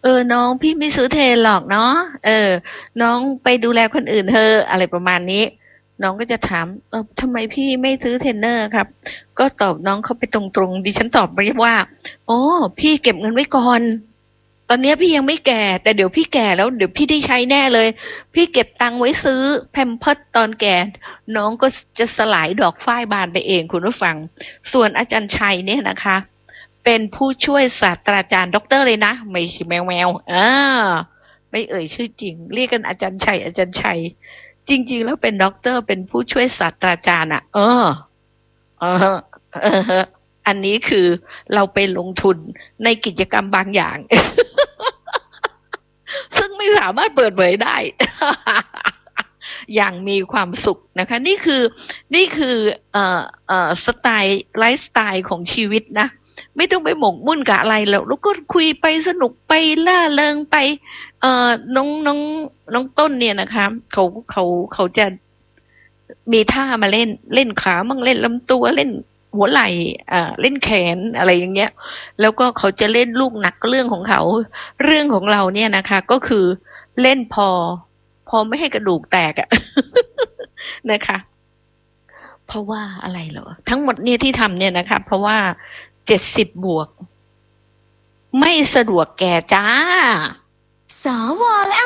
น้องพี่ไม่ซื้อเทรนหรอกเนาะน้องไปดูแลคนอื่นเถอะอะไรประมาณนี้น้องก็จะถามทำไมพี่ไม่ซื้อเทรนเนอร์ครับก็ตอบน้องเขาไปตรงๆดิฉันตอบไปว่าอ๋อพี่เก็บเงินไว้ก่อนตอนนี้พี่ยังไม่แก่แต่เดี๋ยวพี่แก่แล้วเดี๋ยวพี่ได้ใช้แน่เลยพี่เก็บตังค์ไว้ซื้อแพมเพิร์สตอนแก่น้องก็จะสลายดอกฝ้ายบานไปเองคุณผู้ฟังส่วนอาจารย์ชัยเนี่ยนะคะเป็นผู้ช่วยศาสตราจารย์ด็อกเตอร์เลยนะไม่ใช่แมวไม่เอ่ยชื่อจริงเรียกกันอาจารย์ชัยอาจารย์ชัยจริงๆแล้วเป็นด็อกเตอร์เป็นผู้ช่วยศาสตราจารย์เออเอออันนี้คือเราไปลงทุนในกิจกรรมบางอย่าง ซึ่งไม่สามารถเปิดเผยได้ อย่างมีความสุขนะคะนี่คือสไตล์ไลฟ์สไตล์ของชีวิตนะไม่ต้องไปหมกมุ่นกับอะไรแล้วก็คุยไปสนุกไปล่าเริงไปน้องต้นเนี่ยนะคะเขาจะมีท่ามาเล่นขามั่งเล่นลำตัวเล่นหัวไหล่เล่นแขนอะไรอย่างเงี้ยแล้วก็เขาจะเล่นลูกหนักเรื่องของเขาเรื่องของเราเนี่ยนะคะก็คือเล่นพอไม่ให้กระดูกแตกอะ นะคะเพราะว่าอะไรเหรอทั้งหมดเนี่ยที่ทำเนี่ยนะคะเพราะว่า70+ไม่สะดวกแก่จ้าสวและ